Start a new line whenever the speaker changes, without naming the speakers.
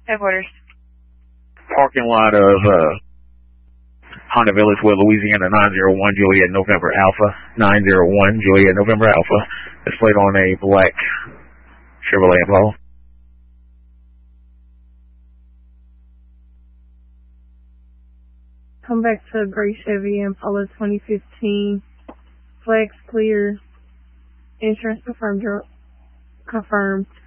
Headquarters.
Parking lot of Honda Village, Wood, Louisiana, 901 Juliet November Alpha. 901 Juliet November Alpha. Displayed on a black Chevrolet Impala.
Come back to gray Chevy Impala 2015. Flex clear. Insurance confirmed.